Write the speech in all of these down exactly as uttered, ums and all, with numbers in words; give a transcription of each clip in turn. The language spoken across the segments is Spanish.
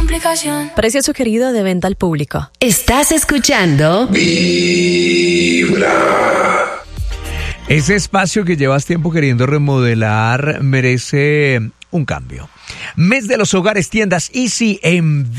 complicación. Precio sugerido de venta al público. Estás escuchando Vibra. Ese espacio que llevas tiempo queriendo remodelar merece un cambio. Mes de los hogares, tiendas Easy en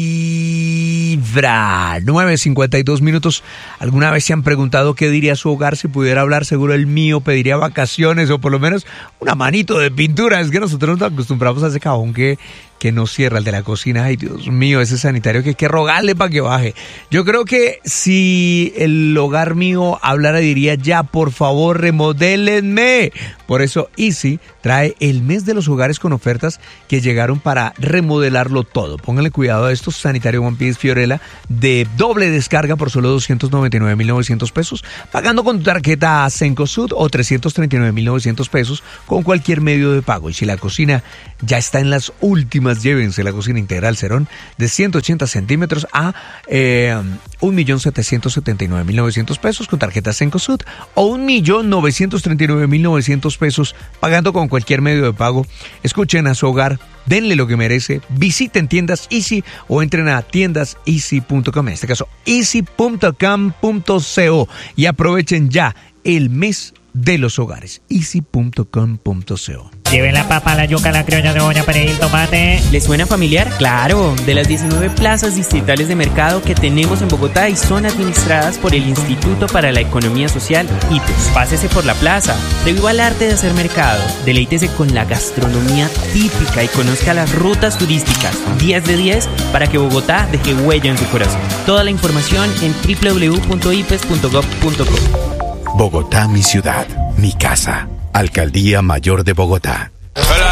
Vibra. nueve cincuenta y dos minutos. ¿Alguna vez se han preguntado qué diría su hogar si pudiera hablar? Seguro el mío pediría vacaciones o por lo menos una manito de pintura. Es que nosotros nos acostumbramos a ese cajón que, que no cierra, el de la cocina. Ay, Dios mío, ese sanitario que hay que rogarle para que baje. Yo creo que si el hogar mío hablara, diría ya, por favor, remodélenme. Por eso Easy trae el mes de los hogares con ofertas que llegaron para remodelarlo todo. Pónganle cuidado a estos: sanitario One Piece Fiorella de doble descarga por solo doscientos noventa y nueve mil novecientos pesos, pagando con tu tarjeta Cencosud, o trescientos treinta y nueve mil novecientos pesos con cualquier medio de pago. Y si la cocina ya está en las últimas, llévense la cocina integral Cerón de ciento ochenta centímetros a eh, un millón setecientos setenta y nueve mil novecientos pesos con tarjeta Cencosud, o un millón novecientos treinta y nueve mil novecientos pesos pagando con cualquier medio de pago. Escuchen a su hogar, denle lo que merece, visiten tiendas Easy o entren a tiendas easy punto com, en este caso easy punto com punto co, y aprovechen ya el mes de los hogares. easy punto com punto co. Lleven la papa, la yuca, la criolla, cebolla, perejil, tomate. ¿Les suena familiar? Claro, de las diecinueve plazas distritales de mercado que tenemos en Bogotá y son administradas por el Instituto para la Economía Social, I P E S. Pásese por la plaza, reviva el arte de hacer mercado, deleítese con la gastronomía típica y conozca las rutas turísticas. diez de diez para que Bogotá deje huella en su corazón. Toda la información en doble u doble u doble u punto i p e s punto gov punto co. Bogotá, mi ciudad, mi casa. Alcaldía Mayor de Bogotá. Hola.